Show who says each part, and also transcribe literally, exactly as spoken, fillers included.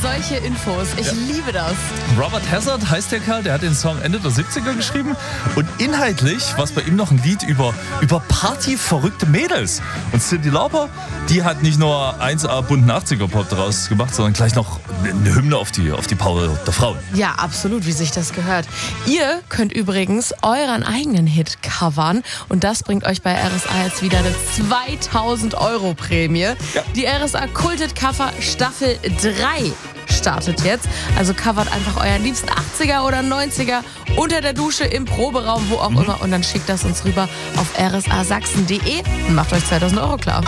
Speaker 1: solche Infos. Ich
Speaker 2: Ja.
Speaker 1: liebe das.
Speaker 2: Robert Hazard heißt der Kerl, der hat den Song Ende der siebziger geschrieben. Und inhaltlich war es bei ihm noch ein Lied über, über partyverrückte Mädels. Und Cyndi Lauper, die hat nicht nur eins A bunten achtziger-Pop daraus gemacht, sondern gleich noch eine Hymne auf die, auf die Power der Frauen.
Speaker 1: Ja, absolut, wie sich das gehört. Ihr könnt übrigens euren eigenen Hit covern und das bringt euch bei R S A jetzt wieder eine zweitausend Euro Prämie.
Speaker 2: Ja.
Speaker 1: Die R S A Kultet Cover Staffel drei startet jetzt. Also covert einfach euren liebsten achtziger oder neunziger unter der Dusche, im Proberaum, wo auch
Speaker 2: Mhm.
Speaker 1: immer und dann schickt das uns rüber auf r s a sachsen punkt d e und macht euch zweitausend Euro klar.